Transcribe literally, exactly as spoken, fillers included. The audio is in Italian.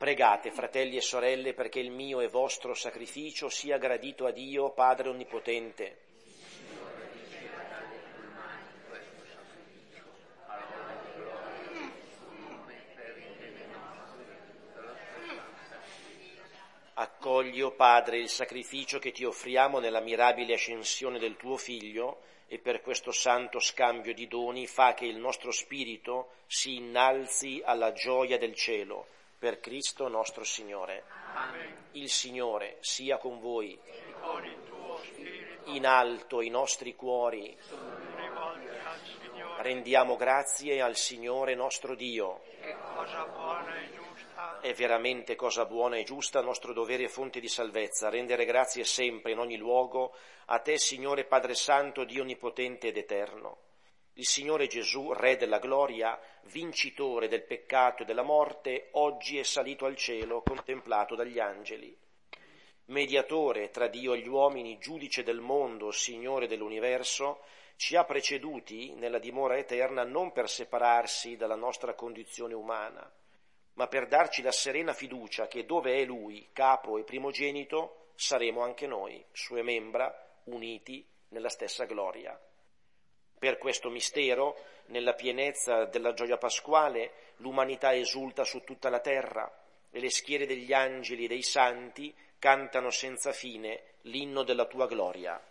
Pregate, fratelli e sorelle, perché il mio e vostro sacrificio sia gradito a Dio, Padre Onnipotente. Accogli, o Padre, il sacrificio che ti offriamo nella mirabile ascensione del tuo Figlio, e per questo santo scambio di doni fa che il nostro spirito si innalzi alla gioia del cielo, per Cristo nostro Signore. Amen. Il Signore sia con voi. E con il tuo spirito. In alto i nostri cuori. Sono rivolti al Signore. Rendiamo grazie al Signore nostro Dio. È cosa buona e giusta. È veramente cosa buona e giusta, nostro dovere e fonte di salvezza, rendere grazie sempre in ogni luogo a te, Signore Padre Santo, Dio Onnipotente ed Eterno. Il Signore Gesù, Re della gloria, vincitore del peccato e della morte, oggi è salito al cielo, contemplato dagli angeli. Mediatore tra Dio e gli uomini, giudice del mondo, Signore dell'universo, ci ha preceduti nella dimora eterna non per separarsi dalla nostra condizione umana, ma per darci la serena fiducia che dove è Lui, capo e primogenito, saremo anche noi, sue membra, uniti nella stessa gloria. Per questo mistero, nella pienezza della gioia pasquale, l'umanità esulta su tutta la terra e le schiere degli angeli e dei santi cantano senza fine l'inno della tua gloria.